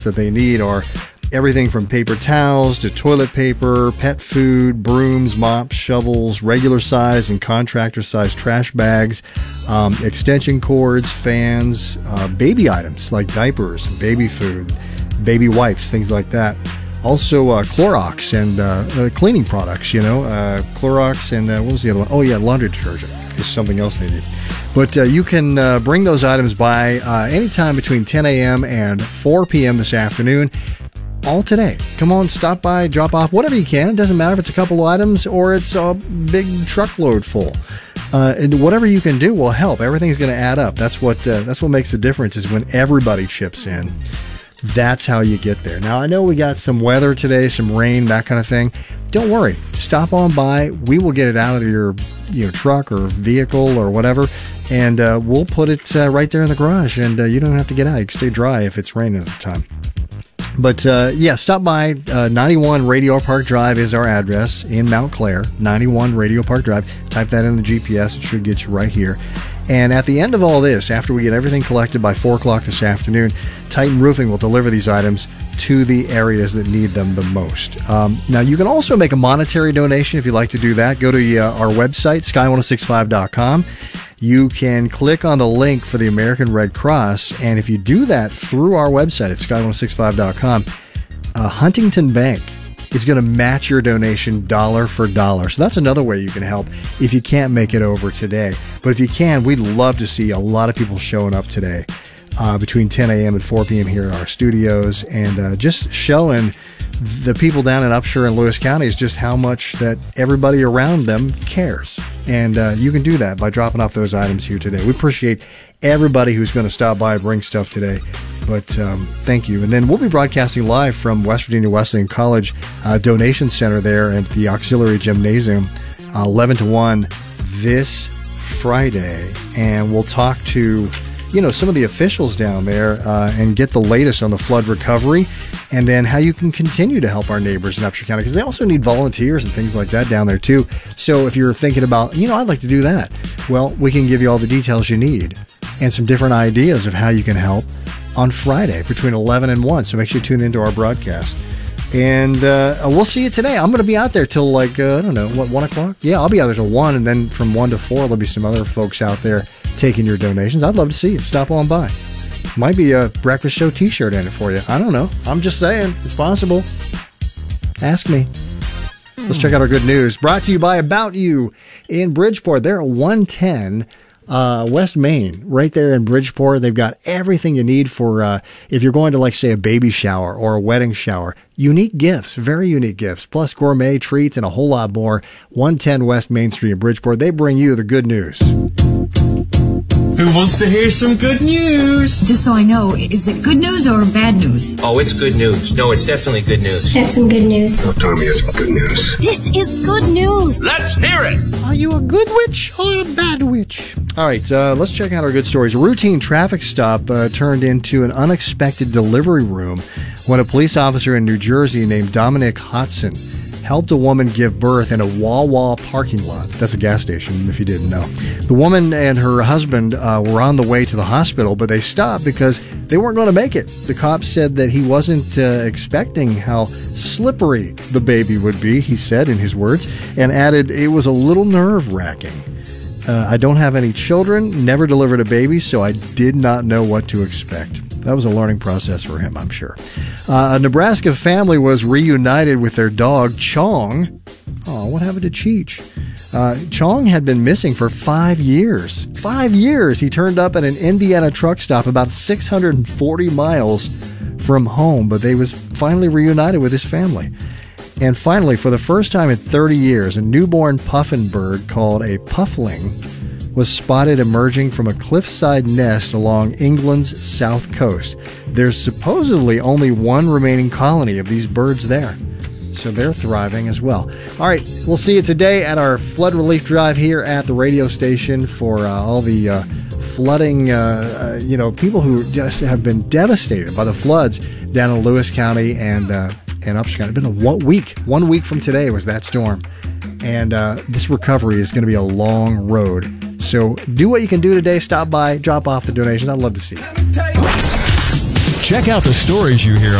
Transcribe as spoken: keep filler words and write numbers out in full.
that they need are everything from paper towels to toilet paper, pet food, brooms, mops, shovels, regular size and contractor size trash bags, um, extension cords, fans, uh, baby items like diapers, baby food, baby wipes, things like that. Also, uh, Clorox and uh, uh, cleaning products, you know, uh, Clorox and uh, what was the other one? Oh, yeah, laundry detergent is something else they need. But uh, you can uh, bring those items by uh, anytime between ten a.m. and four p.m. this afternoon. All today. Come on, stop by, drop off, whatever you can. It doesn't matter if it's a couple of items or it's a big truckload full. Uh, and whatever you can do will help. Everything's going to add up. That's what uh, that's what makes the difference is when everybody chips in. That's how you get there. Now, I know we got some weather today, some rain, that kind of thing. Don't worry. Stop on by. We will get it out of your you know, truck or vehicle or whatever, and uh, we'll put it uh, right there in the garage, and uh, you don't have to get out. You can stay dry if it's raining at the time. But, uh, yeah, stop by. Uh, ninety-one Radio Park Drive is our address in Mount Clair. ninety-one Radio Park Drive. Type that in the G P S. It should get you right here. And at the end of all this, after we get everything collected by four o'clock this afternoon, Titan Roofing will deliver these items to the areas that need them the most. Um, now, you can also make a monetary donation if you'd like to do that. Go to uh, our website, sky ten sixty-five dot com. You can click on the link for the American Red Cross, and if you do that through our website at sky ten sixty-five dot com, uh, Huntington Bank is going to match your donation dollar for dollar. So that's another way you can help if you can't make it over today. But if you can, we'd love to see a lot of people showing up today uh, between ten a.m. and four p.m. here at our studios, and uh, just showing the people down in Upshur and Lewis counties just how much that everybody around them cares. And uh, you can do that by dropping off those items here today. We appreciate everybody who's going to stop by and bring stuff today. But um, thank you. And then we'll be broadcasting live from West Virginia Wesleyan College uh, Donation Center there at the Auxiliary Gymnasium, uh, eleven to one this Friday. And we'll talk to, you know, some of the officials down there uh, and get the latest on the flood recovery, and then how you can continue to help our neighbors in Upshur County, because they also need volunteers and things like that down there too. So if you're thinking about, you know, I'd like to do that, well, we can give you all the details you need and some different ideas of how you can help on Friday between eleven and one. So make sure you tune into our broadcast. And uh, we'll see you today. I'm going to be out there till like, uh, I don't know, what, one o'clock? Yeah, I'll be out there till one, and then from one to four, there'll be some other folks out there taking your donations. I'd love to see you. Stop on by. Might be a breakfast show t-shirt in it for you. I don't know. I'm just saying. It's possible. Ask me. Let's check out our good news. Brought to you by About You in Bridgeport. They're at one ten uh, West Main, right there in Bridgeport. They've got everything you need for uh, if you're going to, like, say, a baby shower or a wedding shower. Unique gifts, very unique gifts, plus gourmet treats and a whole lot more. one ten West Main Street in Bridgeport. They bring you the good news. Who wants to hear some good news? Just so I know, is it good news or bad news? Oh, it's good news. No, it's definitely good news. That's some good news. Well, Tommy has some good news. This is good news. Let's hear it. Are you a good witch or a bad witch? All right, uh, let's check out our good stories. A routine traffic stop uh, turned into an unexpected delivery room when a police officer in New Jersey named Dominic Hodson helped a woman give birth in a Wawa parking lot. That's a gas station, if you didn't know. The woman and her husband uh, were on the way to the hospital, but they stopped because they weren't going to make it. The cop said that he wasn't uh, expecting how slippery the baby would be, he said in his words, and added it was a little nerve-wracking. Uh, I don't have any children, never delivered a baby, so I did not know what to expect. That was a learning process for him, I'm sure. Uh, a Nebraska family was reunited with their dog, Chong. Oh, what happened to Cheech? Uh, Chong had been missing for five years. Five years! He turned up at an Indiana truck stop about six hundred forty miles from home, but they was finally reunited with his family. And finally, for the first time in thirty years, a newborn puffin bird called a puffling was spotted emerging from a cliffside nest along England's south coast. There's supposedly only one remaining colony of these birds there, so they're thriving as well. All right, we'll see you today at our flood relief drive here at the radio station for uh, all the uh, flooding, uh, uh, you know, people who just have been devastated by the floods down in Lewis County and uh, and Upshur County. It's been a one week. One week from today was that storm. And uh, this recovery is going to be a long road. So do what you can do today. Stop by, drop off the donations. I'd love to see you. Check out the stories you hear